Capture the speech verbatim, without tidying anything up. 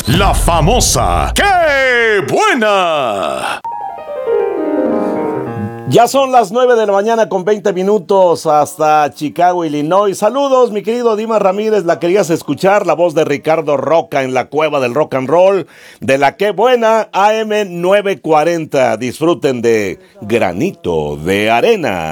La famosa ¡Qué buena! Ya son las nueve de la mañana con veinte minutos hasta Chicago, Illinois. Saludos, mi querido Dimas Ramírez. La querías escuchar, la voz de Ricardo Roca en la cueva del rock and roll de la Qué Buena A M novecientos cuarenta. Disfruten de Granito de Arena.